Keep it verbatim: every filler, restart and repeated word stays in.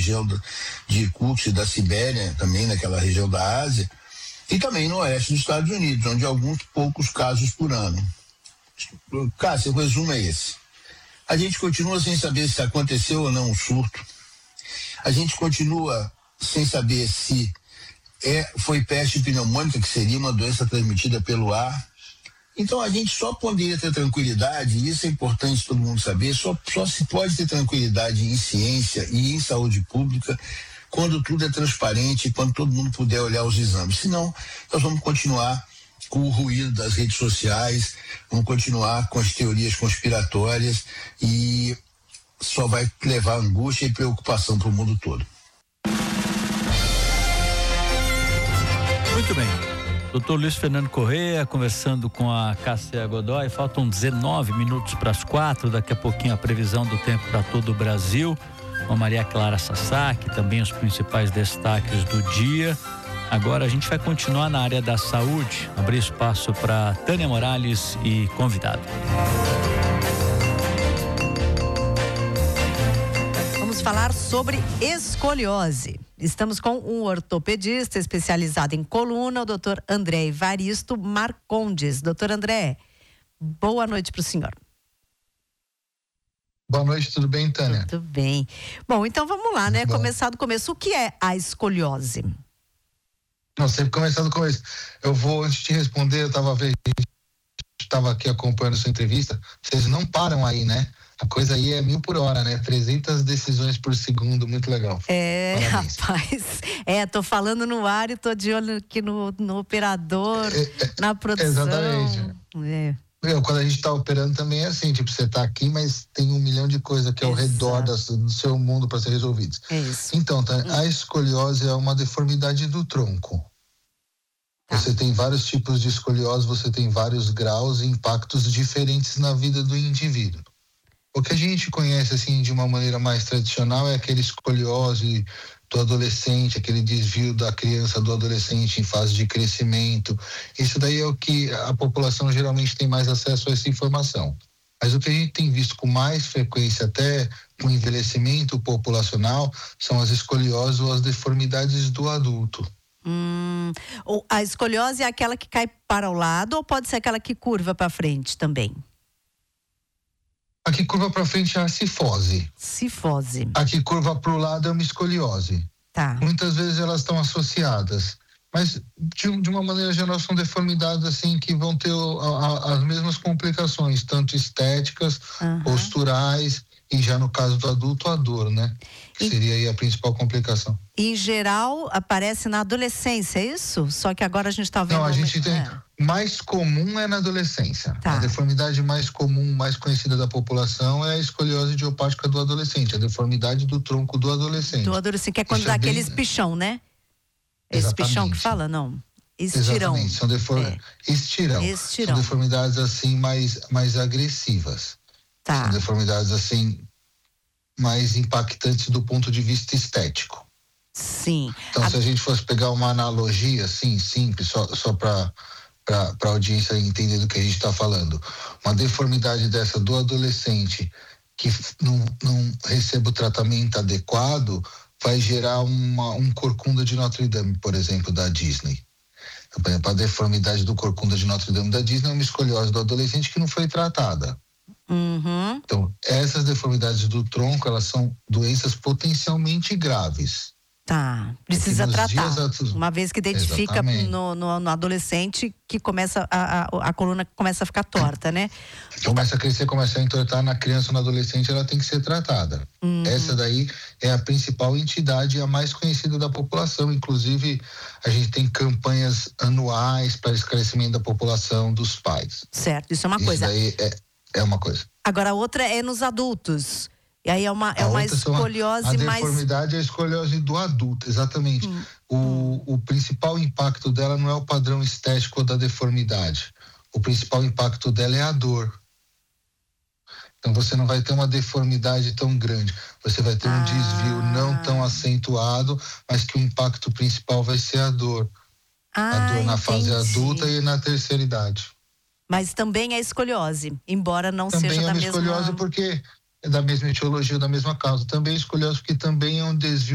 região do, de Irkutsk e da Sibéria, também naquela região da Ásia, e também no oeste dos Estados Unidos, onde há alguns poucos casos por ano. Cássio, o resumo é esse. A gente continua sem saber se aconteceu ou não um surto. A gente continua sem saber se é, foi peste pneumônica, que seria uma doença transmitida pelo ar. Então a gente só poderia ter tranquilidade, e isso é importante todo mundo saber, só, só se pode ter tranquilidade em ciência e em saúde pública quando tudo é transparente, quando todo mundo puder olhar os exames. Senão, nós vamos continuar com o ruído das redes sociais, vamos continuar com as teorias conspiratórias e só vai levar angústia e preocupação para o mundo todo. Muito bem. doutor Luiz Fernando Corrêa conversando com a Cássia Godoy. Faltam dezenove minutos para as quatro. Daqui a pouquinho a previsão do tempo para todo o Brasil. Com a Maria Clara Sasaki, também os principais destaques do dia. Agora a gente vai continuar na área da saúde, abrir espaço para Tânia Morales e convidado. Vamos falar sobre escoliose. Estamos com um ortopedista especializado em coluna, o doutor André Evaristo Marcondes. Doutor André, boa noite para o senhor. Boa noite, tudo bem, Tânia? Tudo bem. Bom, então vamos lá, né? Começar do começo. O que é a escoliose? Não, sempre começar do começo. Eu vou, antes de responder, eu estava vendo, estava aqui acompanhando a sua entrevista, vocês não param aí, né? A coisa aí é mil por hora, né? trezentas decisões por segundo, muito legal. É, parabéns. Rapaz, é, tô falando no ar e tô de olho aqui no, no operador, é, é, na produção. Exatamente. É. Meu, quando a gente tá operando também é assim, tipo, você tá aqui, mas tem um milhão de coisas aqui ao Exato. redor das, do seu mundo para ser resolvidas. É isso. Então, tá, hum. a escoliose é uma deformidade do tronco. Tá. Você tem vários tipos de escoliose, você tem vários graus e impactos diferentes na vida do indivíduo. O que a gente conhece, assim, de uma maneira mais tradicional é aquele escoliose do adolescente, aquele desvio da criança, do adolescente em fase de crescimento. Isso daí é o que a população geralmente tem mais acesso a essa informação. Mas o que a gente tem visto com mais frequência, até com envelhecimento populacional, são as escolioses ou as deformidades do adulto. Hum, a escoliose é aquela que cai para o lado ou pode ser aquela que curva para frente também? A que curva para frente é a cifose. Cifose. A que curva para o lado é uma escoliose. Tá. Muitas vezes elas estão associadas, mas de, de uma maneira geral são deformidades assim que vão ter a, a, as mesmas complicações, tanto estéticas, uhum. posturais e já no caso do adulto a dor, né? Que e, seria aí a principal complicação. Em geral aparece na adolescência, é isso? Só que agora a gente está vendo... Não, a gente tem... É. Mais comum é na adolescência. Tá. A deformidade mais comum, mais conhecida da população é a escoliose idiopática do adolescente, a deformidade do tronco do adolescente. Do adolescente, que é quando Isso dá é aquele bem... espichão, né? Esse espichão que fala, não? Estirão. Exatamente, são defor... é. estirão. Estirão. São deformidades assim mais, mais agressivas. Tá. São deformidades assim mais impactantes do ponto de vista estético. Sim. Então, a... se a gente fosse pegar uma analogia assim, simples, só, só para para a audiência entender do que a gente está falando. Uma deformidade dessa do adolescente que não, não recebe o tratamento adequado vai gerar uma, um corcunda de Notre Dame, por exemplo, da Disney. Por exemplo, a deformidade do corcunda de Notre Dame da Disney é uma escoliose do adolescente que não foi tratada. Uhum. Então, essas deformidades do tronco, elas são doenças potencialmente graves. Tá, precisa é tratar, dias... uma vez que identifica no, no, no adolescente que começa a, a, a coluna começa a ficar torta, né? Começa a crescer, começa a entortar na criança ou no adolescente, ela tem que ser tratada. Uhum. Essa daí é a principal entidade e a mais conhecida da população, inclusive a gente tem campanhas anuais para esclarecimento da população dos pais. Certo, isso é uma isso coisa. Isso daí é, é uma coisa. Agora a outra é nos adultos. E aí é uma, é uma escoliose a mais... A deformidade é a escoliose do adulto, exatamente. Hum. O, o principal impacto dela não é o padrão estético da deformidade. O principal impacto dela é a dor. Então você não vai ter uma deformidade tão grande. Você vai ter um ah. desvio não tão acentuado, mas que o impacto principal vai ser a dor. Ah, a dor na entendi. fase adulta e na terceira idade. Mas também é escoliose, embora não também seja é da uma mesma... escoliose porque... é da mesma etiologia, da mesma causa. Também escoliose porque também é um desvio